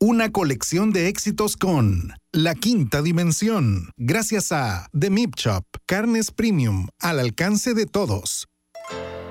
Una colección de éxitos con La Quinta Dimensión. Gracias a The Meat Shop. Carnes premium al alcance de todos.